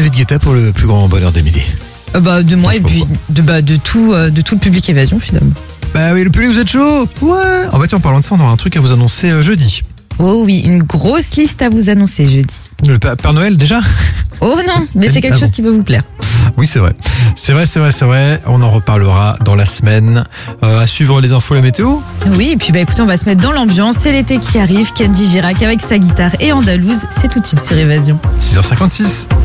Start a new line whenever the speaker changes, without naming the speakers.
David Guetta pour le plus grand bonheur d'Émilie.
De moi
Je
et
sais
puis de tout le public Évasion finalement.
Bah oui, le public, vous êtes chaud. Ouais. En fait, en parlant de ça, on aura un truc à vous annoncer jeudi.
Oh oui, une grosse liste à vous annoncer jeudi.
Le Père Noël déjà?
Oh non, mais c'est quelque chose qui va vous plaire.
Oui, c'est vrai. C'est vrai. On en reparlera dans la semaine. À suivre les infos, la météo.
Oui, et puis écoutez, on va se mettre dans l'ambiance. C'est l'été qui arrive. Kenji Girac avec sa guitare et Andalouse, c'est tout de suite sur Évasion.
6h56.